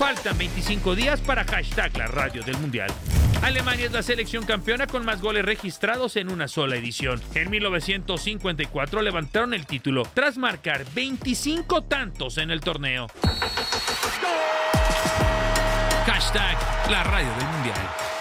Faltan 25 días para hashtag la radio del Mundial. Alemania es la selección campeona con más goles registrados en una sola edición. En 1954 levantaron el título tras marcar 25 tantos en el torneo. Hashtag la radio del Mundial.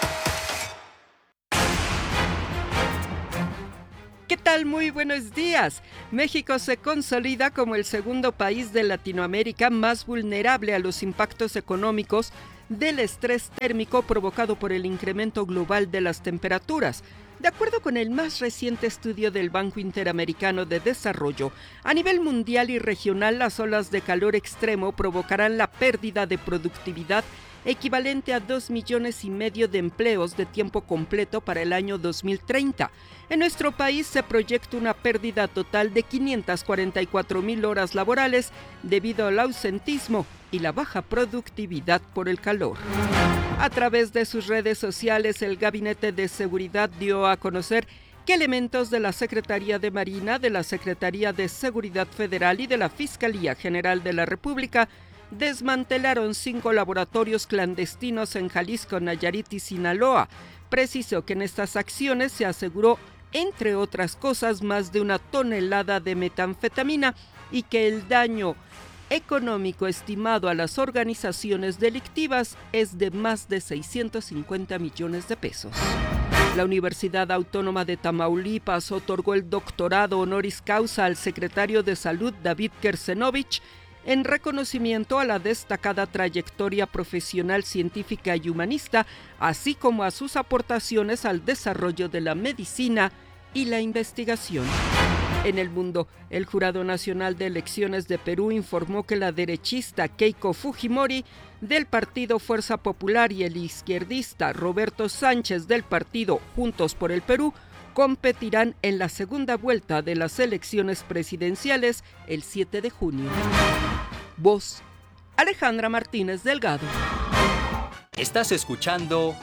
¿Qué tal? Muy buenos días. México se consolida como el segundo país de Latinoamérica más vulnerable a los impactos económicos del estrés térmico provocado por el incremento global de las temperaturas. De acuerdo con el más reciente estudio del Banco Interamericano de Desarrollo, a nivel mundial y regional las olas de calor extremo provocarán la pérdida de productividad equivalente a 2,5 millones de empleos de tiempo completo para el año 2030. En nuestro país se proyecta una pérdida total de 544,000 horas laborales debido al ausentismo y la baja productividad por el calor. A través de sus redes sociales, el Gabinete de Seguridad dio a conocer que elementos de la Secretaría de Marina, de la Secretaría de Seguridad Federal y de la Fiscalía General de la República desmantelaron 5 laboratorios clandestinos en Jalisco, Nayarit y Sinaloa. Precisó que en estas acciones se aseguró, entre otras cosas, más de 1 tonelada de metanfetamina y que el daño económico estimado a las organizaciones delictivas es de más de 650 millones de pesos. La Universidad Autónoma de Tamaulipas otorgó el doctorado honoris causa al secretario de Salud, David Kersenovich, en reconocimiento a la destacada trayectoria profesional, científica y humanista, así como a sus aportaciones al desarrollo de la medicina y la investigación. En el mundo, el Jurado Nacional de Elecciones de Perú informó que la derechista Keiko Fujimori del partido Fuerza Popular y el izquierdista Roberto Sánchez del partido Juntos por el Perú competirán en la segunda vuelta de las elecciones presidenciales el 7 de junio. Voz: Alejandra Martínez Delgado. Estás escuchando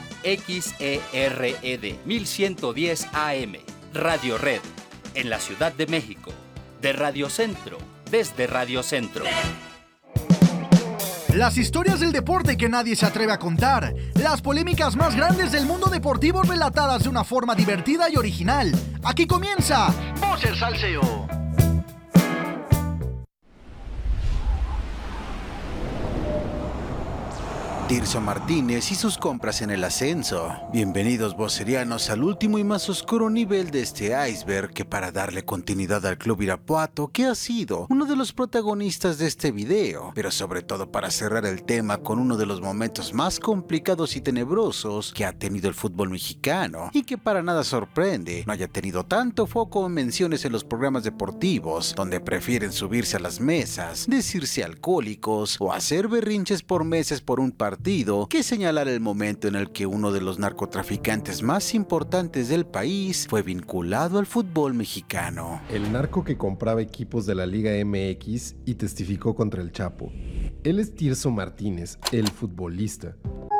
XERED 1110 AM, Radio Red, en la Ciudad de México, de Radio Centro, desde Radio Centro. Las historias del deporte que nadie se atreve a contar, las polémicas más grandes del mundo deportivo relatadas de una forma divertida y original. Aquí comienza Voz el Salseo. Tirso Martínez y sus compras en el ascenso. Bienvenidos vocerianos al último y más oscuro nivel de este iceberg que, para darle continuidad al Club Irapuato, que ha sido uno de los protagonistas de este video, pero sobre todo para cerrar el tema con uno de los momentos más complicados y tenebrosos que ha tenido el fútbol mexicano, y que para nada sorprende no haya tenido tanto foco en menciones en los programas deportivos, donde prefieren subirse a las mesas, decirse alcohólicos o hacer berrinches por meses por un partido, que señalar el momento en el que uno de los narcotraficantes más importantes del país fue vinculado al fútbol mexicano. El narco que compraba equipos de la Liga MX y testificó contra el Chapo. Él es Tirso Martínez, el futbolista.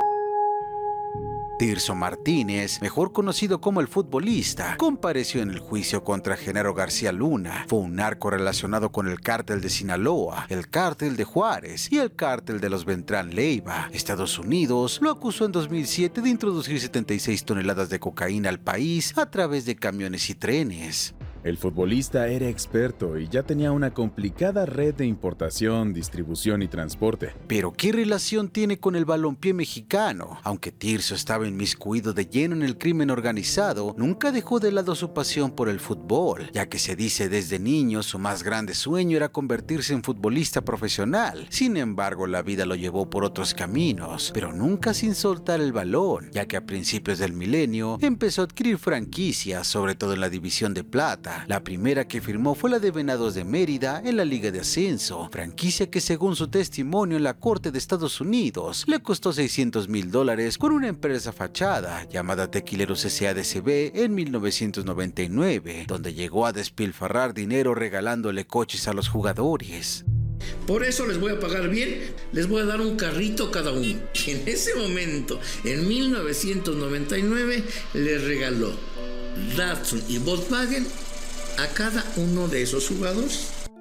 Tirso Martínez, mejor conocido como el futbolista, compareció en el juicio contra Genaro García Luna. Fue un narco relacionado con el cártel de Sinaloa, el cártel de Juárez y el cártel de los Beltrán Leiva. Estados Unidos lo acusó en 2007 de introducir 76 toneladas de cocaína al país a través de camiones y trenes. El futbolista era experto y ya tenía una complicada red de importación, distribución y transporte. Pero ¿qué relación tiene con el balompié mexicano? Aunque Tirso estaba inmiscuido de lleno en el crimen organizado, nunca dejó de lado su pasión por el fútbol, ya que se dice desde niño su más grande sueño era convertirse en futbolista profesional. Sin embargo, la vida lo llevó por otros caminos, pero nunca sin soltar el balón, ya que a principios del milenio empezó a adquirir franquicias, sobre todo en la división de plata. La primera que firmó fue la de Venados de Mérida en la Liga de Ascenso, franquicia que, según su testimonio en la Corte de Estados Unidos, le costó $600,000 con una empresa fachada llamada Tequileros SADCB en 1999, donde llegó a despilfarrar dinero regalándole coches a los jugadores. Por eso les voy a pagar bien, les voy a dar un carrito cada uno. En ese momento, en 1999, les regaló Datsun y Volkswagen a cada uno de esos jugadores.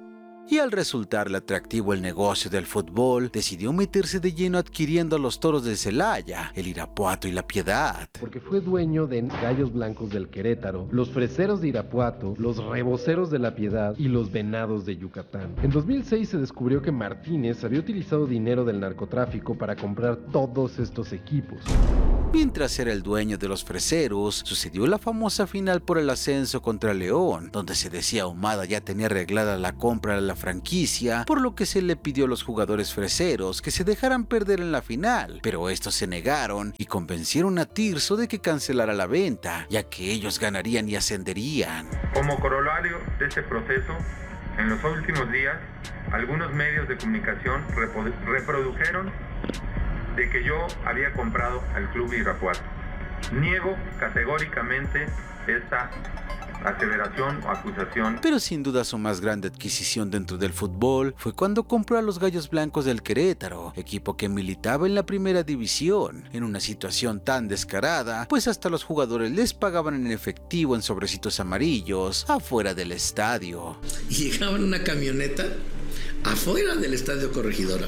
y al resultarle atractivo el negocio del fútbol, decidió meterse de lleno adquiriendo a los Toros de Celaya, el Irapuato y la Piedad. Porque fue dueño de Gallos Blancos del Querétaro, los Freseros de Irapuato, los Reboceros de la Piedad y los Venados de Yucatán. En 2006 se descubrió que Martínez había utilizado dinero del narcotráfico para comprar todos estos equipos. Mientras era el dueño de los Freseros, sucedió la famosa final por el ascenso contra León, donde se decía Ahumada ya tenía arreglada la compra de la franquicia, por lo que se le pidió a los jugadores freseros que se dejaran perder en la final, pero estos se negaron y convencieron a Tirso de que cancelara la venta, ya que ellos ganarían y ascenderían. Como corolario de este proceso, en los últimos días, algunos medios de comunicación reprodujeron de que yo había comprado al Club Irapuato. Niego categóricamente esta aseveración o acusación. Pero sin duda su más grande adquisición dentro del fútbol fue cuando compró a los Gallos Blancos del Querétaro, equipo que militaba en la primera división, en una situación tan descarada, pues hasta los jugadores les pagaban en efectivo en sobrecitos amarillos afuera del estadio. Y llegaba en una camioneta afuera del Estadio Corregidora.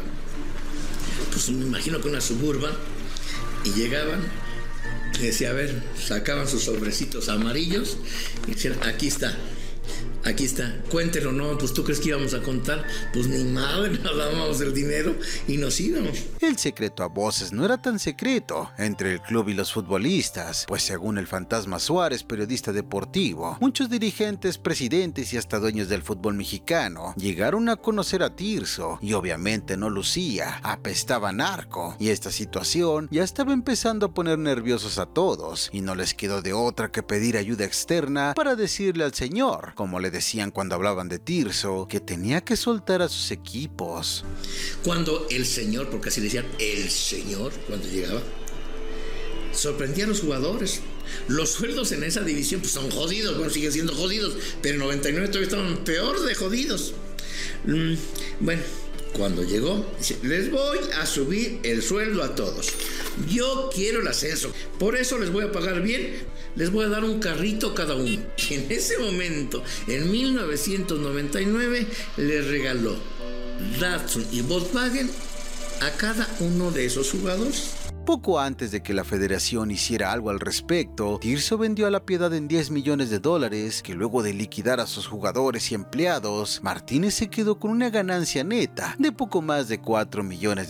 Pues me imagino que una Suburban, y llegaban, y decía, a ver, sacaban sus sobrecitos amarillos y decían, aquí está, cuéntelo, no, pues tú crees que íbamos a contar, pues ni madre, nos dábamos el dinero y nos íbamos. El secreto a voces no era tan secreto entre el club y los futbolistas, pues según el Fantasma Suárez, periodista deportivo, muchos dirigentes, presidentes y hasta dueños del fútbol mexicano llegaron a conocer a Tirso y obviamente no lucía, apestaba a narco, y esta situación ya estaba empezando a poner nerviosos a todos y no les quedó de otra que pedir ayuda externa para decirle al señor, como le decían cuando hablaban de Tirso, que tenía que soltar a sus equipos. Cuando el señor, porque así le decían el señor cuando llegaba, sorprendía a los jugadores. Los sueldos en esa división pues son jodidos, bueno, siguen siendo jodidos, pero en 99 todavía estaban peor de jodidos. Bueno, cuando llegó, dice, les voy a subir el sueldo a todos. Yo quiero el ascenso, por eso les voy a pagar bien, les voy a dar un carrito cada uno. En ese momento, en 1999, les regaló Datsun y Volkswagen a cada uno de esos jugadores. Poco antes de que la federación hiciera algo al respecto, Tirso vendió a la Piedad en $10 millones, que luego de liquidar a sus jugadores y empleados, Martínez se quedó con una ganancia neta de poco más de $4 millones.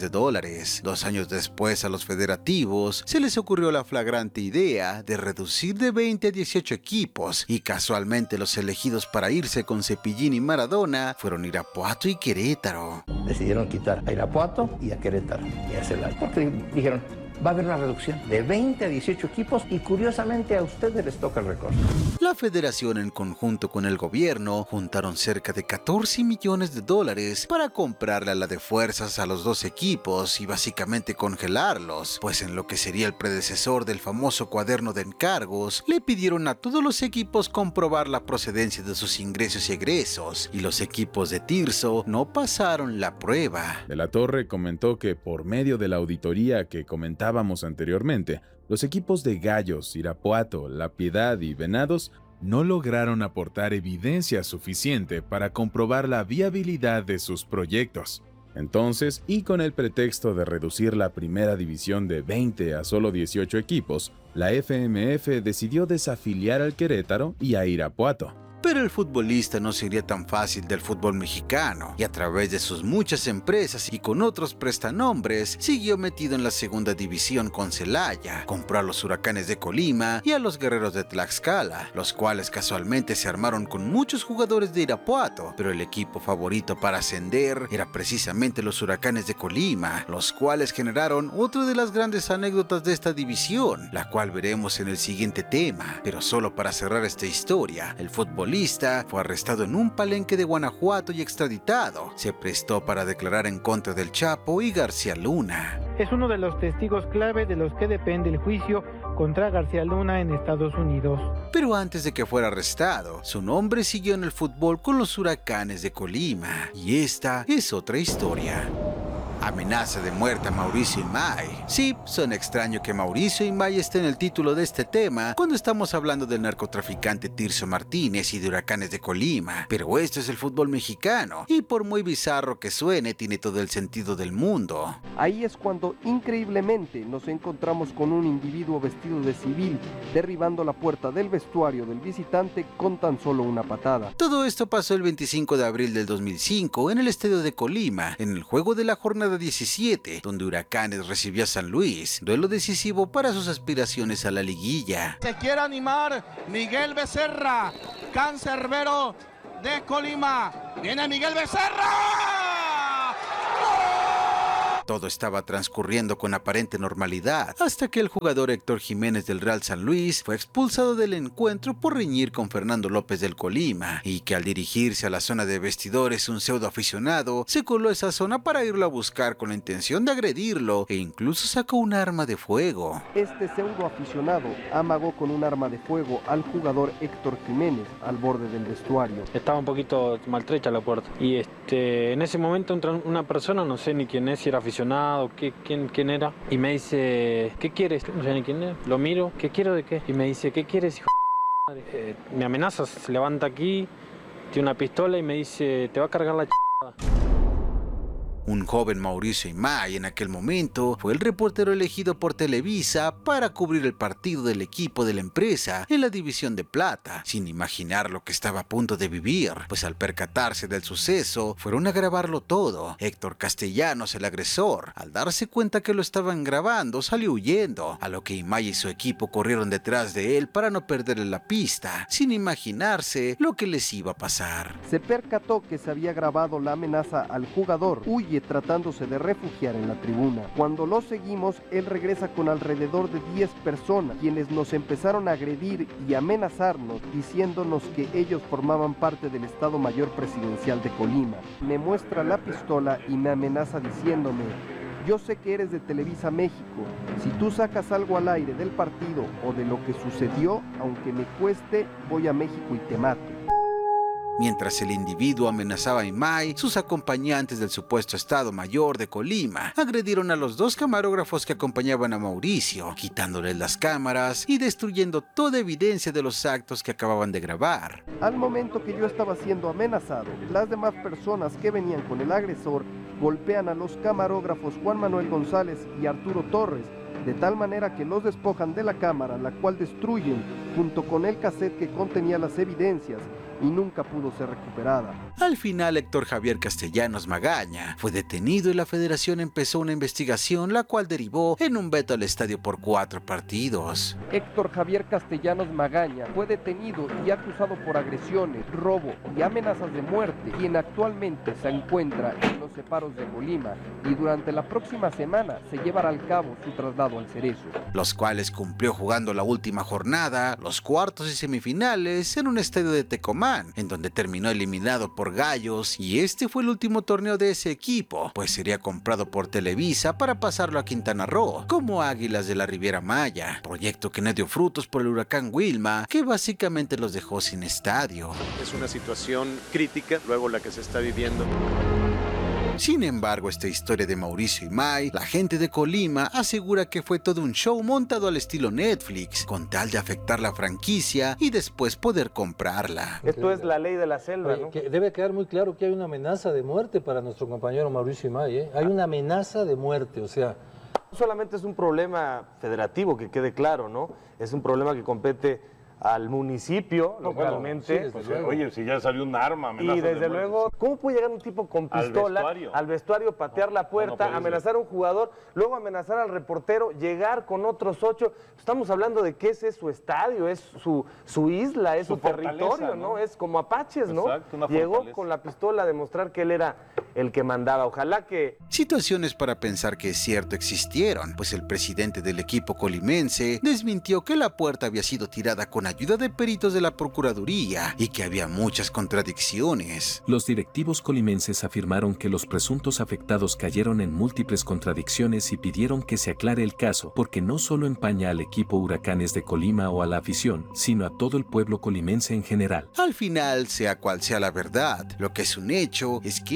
2 años después, a los federativos se les ocurrió la flagrante idea de reducir de 20 a 18 equipos, y casualmente los elegidos para irse con Cepillín y Maradona fueron Irapuato y Querétaro. Decidieron quitar a Irapuato y a Querétaro y a Celaya, porque dijeron, va a haber una reducción de 20 a 18 equipos y curiosamente a ustedes les toca el recorte. La federación en conjunto con el gobierno juntaron cerca de $14 millones para comprarle a la de fuerzas a los dos equipos y básicamente congelarlos, pues en lo que sería el predecesor del famoso cuaderno de encargos, le pidieron a todos los equipos comprobar la procedencia de sus ingresos y egresos, y los equipos de Tirso no pasaron la prueba. De la Torre comentó que por medio de la auditoría que comentábamos anteriormente, los equipos de Gallos, Irapuato, La Piedad y Venados no lograron aportar evidencia suficiente para comprobar la viabilidad de sus proyectos. Entonces, y con el pretexto de reducir la primera división de 20 a solo 18 equipos, la FMF decidió desafiliar al Querétaro y a Irapuato. Pero el futbolista no sería tan fácil del fútbol mexicano, y a través de sus muchas empresas y con otros prestanombres, siguió metido en la segunda división con Celaya, compró a los Huracanes de Colima y a los Guerreros de Tlaxcala, los cuales casualmente se armaron con muchos jugadores de Irapuato, pero el equipo favorito para ascender era precisamente los Huracanes de Colima, los cuales generaron otra de las grandes anécdotas de esta división, la cual veremos en el siguiente tema. Pero solo para cerrar esta historia, el futbolista fue arrestado en un palenque de Guanajuato y extraditado. Se prestó para declarar en contra del Chapo y García Luna. Es uno de los testigos clave de los que depende el juicio contra García Luna en Estados Unidos. Pero antes de que fuera arrestado, su nombre siguió en el fútbol con los Huracanes de Colima. Y esta es otra historia. amenaza de muerte a Mauricio Imay. Sí, suena extraño que Mauricio Imay esté en el título de este tema cuando estamos hablando del narcotraficante Tirso Martínez y de Huracanes de Colima, pero esto es el fútbol mexicano y por muy bizarro que suene, tiene todo el sentido del mundo. Ahí es cuando increíblemente nos encontramos con un individuo vestido de civil derribando la puerta del vestuario del visitante con tan solo una patada. Todo esto pasó el 25 de abril del 2005 en el estadio de Colima, en el juego de la jornada 17, donde Huracanes recibió a San Luis, duelo decisivo para sus aspiraciones a la liguilla. Se quiere animar Miguel Becerra, cancerbero de Colima. Viene Miguel Becerra. Todo estaba transcurriendo con aparente normalidad, hasta que el jugador Héctor Jiménez del Real San Luis fue expulsado del encuentro por reñir con Fernando López del Colima, y que al dirigirse a la zona de vestidores un pseudo aficionado se coló esa zona para irlo a buscar con la intención de agredirlo e incluso sacó un arma de fuego. Este pseudo aficionado amagó con un arma de fuego al jugador Héctor Jiménez al borde del vestuario. Estaba un poquito maltrecha la puerta y en ese momento entra una persona, no sé ni quién es, si era aficionado, quién era, y me dice, ¿qué quieres? No sé ni quién es. Lo miro, ¿qué quiero de qué? Y me dice, ¿qué quieres, hijo de madre? Me amenaza, se levanta aquí, tiene una pistola y me dice, te va a cargar la Un joven Mauricio Imay en aquel momento fue el reportero elegido por Televisa para cubrir el partido del equipo de la empresa en la División de Plata, sin imaginar lo que estaba a punto de vivir, pues al percatarse del suceso fueron a grabarlo todo. Héctor Castellanos, el agresor, al darse cuenta que lo estaban grabando, salió huyendo, a lo que Imay y su equipo corrieron detrás de él para no perderle la pista, sin imaginarse lo que les iba a pasar. Se percató que se había grabado la amenaza al jugador, huye tratándose de refugiar en la tribuna. Cuando lo seguimos, él regresa con alrededor de 10 personas, quienes nos empezaron a agredir y amenazarnos, diciéndonos que ellos formaban parte del Estado Mayor Presidencial de Colima. Me muestra la pistola y me amenaza diciéndome: yo sé que eres de Televisa México, si tú sacas algo al aire del partido o de lo que sucedió, aunque me cueste, voy a México y te mato. Mientras el individuo amenazaba a Imay, sus acompañantes del supuesto Estado Mayor de Colima agredieron a los 2 camarógrafos que acompañaban a Mauricio, quitándoles las cámaras y destruyendo toda evidencia de los actos que acababan de grabar. Al momento que yo estaba siendo amenazado, las demás personas que venían con el agresor golpean a los camarógrafos Juan Manuel González y Arturo Torres, de tal manera que los despojan de la cámara, la cual destruyen junto con el cassette que contenía las evidencias y nunca pudo ser recuperada. Al final, Héctor Javier Castellanos Magaña fue detenido y la federación empezó una investigación, la cual derivó en un veto al estadio por 4 partidos. Héctor Javier Castellanos Magaña fue detenido y acusado por agresiones, robo y amenazas de muerte, quien actualmente se encuentra en los separos de Colima y durante la próxima semana se llevará a cabo su traslado al Cerezo. Los cuales cumplió jugando la última jornada, los cuartos y semifinales en un estadio de Tecomán, en donde terminó eliminado por Gallos, y este fue el último torneo de ese equipo, pues sería comprado por Televisa para pasarlo a Quintana Roo, como Águilas de la Riviera Maya, proyecto que no dio frutos por el huracán Wilma, que básicamente los dejó sin estadio. Es una situación crítica, luego la que se está viviendo. Sin embargo, esta historia de Mauricio Imay, la gente de Colima asegura que fue todo un show montado al estilo Netflix, con tal de afectar la franquicia y después poder comprarla. Esto es la ley de la selva, ¿no? Que debe quedar muy claro que hay una amenaza de muerte para nuestro compañero Mauricio Imay, ¿eh? Hay una amenaza de muerte, o sea... No solamente es un problema federativo, que quede claro, ¿no? Es un problema que compete al municipio, localmente. Sí, oye, si ya salió un arma, y desde luego, ¿cómo puede llegar un tipo con pistola al vestuario, patear la puerta, amenazar a un jugador, luego amenazar al reportero, llegar con otros 8? Estamos hablando de que ese es su estadio, es su isla, es su territorio, ¿no? Es como Apaches, ¿no? Exacto, llegó con la pistola a demostrar que él era el que mandaba. Ojalá que... Situaciones para pensar que es cierto existieron, pues el presidente del equipo colimense desmintió que la puerta había sido tirada con ayuda de peritos de la Procuraduría y que había muchas contradicciones. Los directivos colimenses afirmaron que los presuntos afectados cayeron en múltiples contradicciones y pidieron que se aclare el caso, porque no solo empaña al equipo Huracanes de Colima o a la afición, sino a todo el pueblo colimense en general. Al final, sea cual sea la verdad, lo que es un hecho es que eso sirvió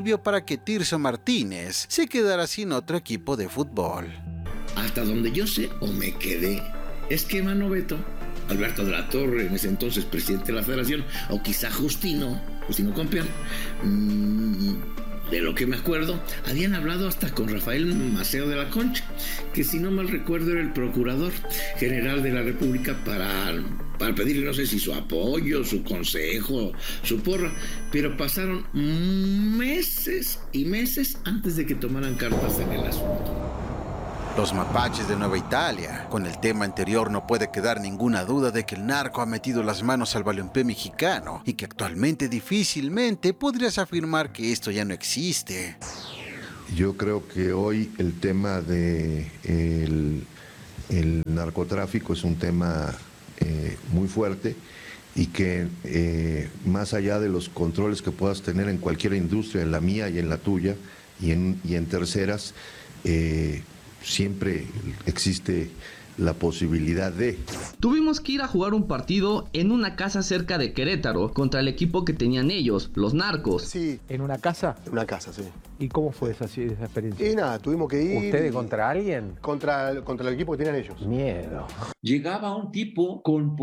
sirvió para que Tirso Martínez se quedara sin otro equipo de fútbol. Hasta donde yo sé o me quedé, es que Mano Beto, Alberto de la Torre, en ese entonces presidente de la federación, o quizá Justino Compeán, de lo que me acuerdo, habían hablado hasta con Rafael Maceo de la Concha, que si no mal recuerdo era el procurador general de la República para pedirle, no sé si su apoyo, su consejo, su porra, pero pasaron meses y meses antes de que tomaran cartas en el asunto. Los mapaches de Nueva Italia. Con el tema anterior no puede quedar ninguna duda de que el narco ha metido las manos al balompié mexicano y que actualmente difícilmente podrías afirmar que esto ya no existe. Yo creo que hoy el tema de el narcotráfico es un tema muy fuerte y que más allá de los controles que puedas tener en cualquier industria, en la mía y en la tuya y en terceras, siempre existe la posibilidad de... Tuvimos que ir a jugar un partido en una casa cerca de Querétaro contra el equipo que tenían ellos, los narcos. Sí. ¿En una casa? En una casa, sí. ¿Y cómo fue esa experiencia? Y nada, tuvimos que ir... ¿Ustedes contra alguien? Contra el equipo que tenían ellos. Miedo. Llegaba un tipo con